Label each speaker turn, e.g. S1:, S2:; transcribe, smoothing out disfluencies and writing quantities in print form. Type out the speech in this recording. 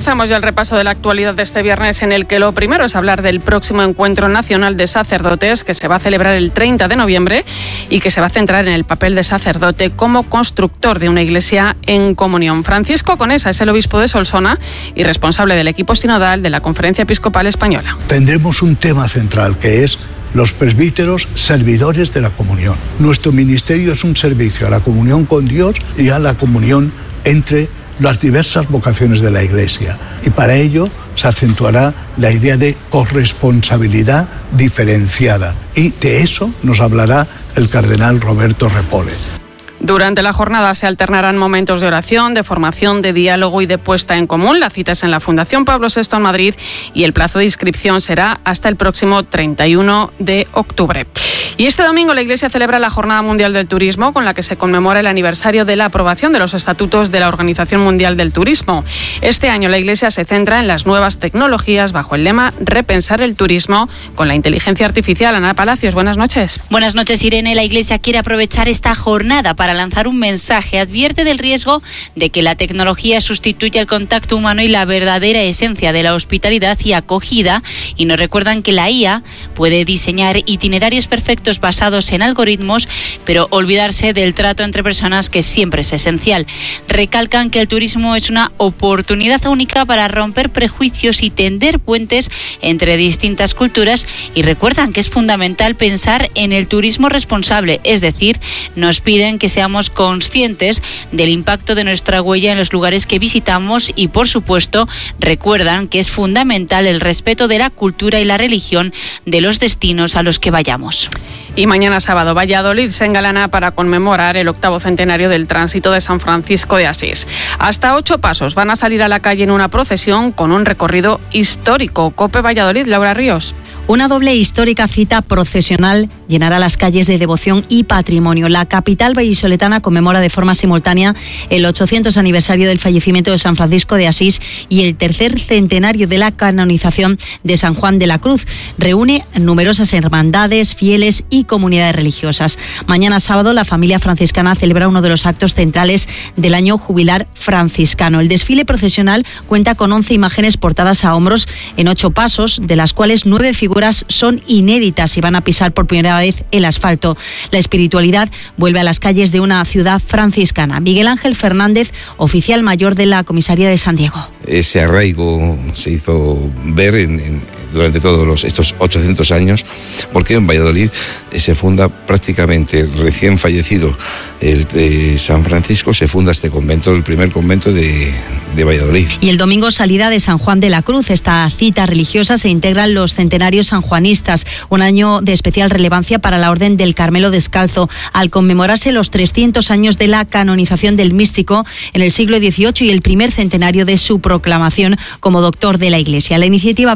S1: Comenzamos ya el repaso de la actualidad de este viernes, en el que lo primero es hablar del próximo Encuentro Nacional de Sacerdotes, que se va a celebrar el 30 de noviembre y que se va a centrar en el papel de sacerdote como constructor de una iglesia en comunión. Francisco Conesa es el obispo de Solsona y responsable del equipo sinodal de la Conferencia Episcopal Española.
S2: Tendremos un tema central, que es los presbíteros servidores de la comunión. Nuestro ministerio es un servicio a la comunión con Dios y a la comunión entre las diversas vocaciones de la Iglesia, y para ello se acentuará la idea de corresponsabilidad diferenciada, y de eso nos hablará el cardenal Roberto Repole.
S1: Durante la jornada se alternarán momentos de oración, de formación, de diálogo y de puesta en común. La cita es en la Fundación Pablo VI en Madrid y el plazo de inscripción será hasta el próximo 31 de octubre. Y este domingo la Iglesia celebra la Jornada Mundial del Turismo, con la que se conmemora el aniversario de la aprobación de los estatutos de la Organización Mundial del Turismo. Este año la Iglesia se centra en las nuevas tecnologías bajo el lema Repensar el turismo con la inteligencia artificial. Ana Palacios, buenas noches.
S3: Buenas noches, Irene. La Iglesia quiere aprovechar esta jornada para lanzar un mensaje. Advierte del riesgo de que la tecnología sustituya el contacto humano y la verdadera esencia de la hospitalidad y acogida, y nos recuerdan que la IA puede diseñar itinerarios perfectos basados en algoritmos, pero olvidarse del trato entre personas, que siempre es esencial. Recalcan que el turismo es una oportunidad única para romper prejuicios y tender puentes entre distintas culturas, y recuerdan que es fundamental pensar en el turismo responsable, es decir, nos piden que seamos conscientes del impacto de nuestra huella en los lugares que visitamos y, por supuesto, recuerdan que es fundamental el respeto de la cultura y la religión de los destinos a los que vayamos.
S1: Y mañana sábado, Valladolid se engalana para conmemorar el 8º centenario del tránsito de San Francisco de Asís. Hasta 8 pasos van a salir a la calle en una procesión con un recorrido histórico. COPE Valladolid, Laura Ríos.
S4: Una doble histórica cita procesional llenará las calles de devoción y patrimonio. La capital vallisoletana conmemora de forma simultánea el 800 aniversario del fallecimiento de San Francisco de Asís y el 3er centenario de la canonización de San Juan de la Cruz. Reúne numerosas hermandades, fieles y comunidades religiosas. Mañana sábado la familia franciscana celebra uno de los actos centrales del año jubilar franciscano. El desfile procesional cuenta con 11 imágenes portadas a hombros en 8 pasos, de las cuales 9 figuras son inéditas y van a pisar por primera vez el asfalto. La espiritualidad vuelve a las calles de una ciudad franciscana. Miguel Ángel Fernández, oficial mayor de la comisaría de San Diego.
S5: Ese arraigo se hizo ver durante todos estos 800 años, porque en Valladolid se funda prácticamente recién fallecido el de San Francisco, se funda este convento, el primer convento de Valladolid.
S4: Y el domingo, salida de San Juan de la Cruz. Esta cita religiosa se integran los centenarios sanjuanistas, un año de especial relevancia para la Orden del Carmelo Descalzo, al conmemorarse los 300 años de la canonización del místico en el siglo XVIII y el primer centenario de su proclamación como doctor de la Iglesia. La iniciativa